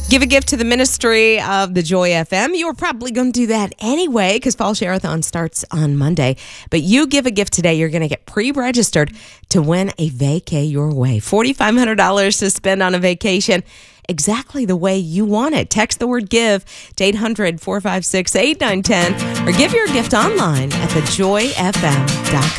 Give a gift to the ministry of the Joy FM. You were probably going to do that anyway because Fall Share-a-thon starts on Monday. But you give a gift today, you're going to get pre-registered to win a vacay your way. $4,500 to spend on a vacation exactly the way you want it. Text the word GIVE to 800-456-8910 or give your gift online at thejoyfm.com.